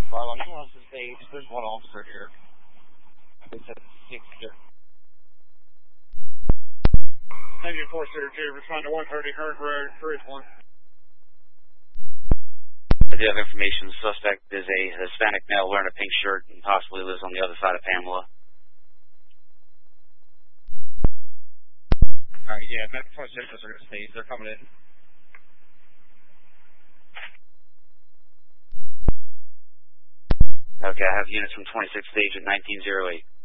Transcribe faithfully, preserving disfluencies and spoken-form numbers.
Marlon, who wants to stage? There's one officer here. It's a sixer. ninety-four zero two, respond to one thirty Hearn Road, Bridge one. I do have information. The suspect is a Hispanic male wearing a pink shirt and possibly lives on the other side of Pamela. Alright, yeah, Medic twenty-six are going to stage. They're coming in. Okay, I have units from twenty-six stage at nineteen oh eight.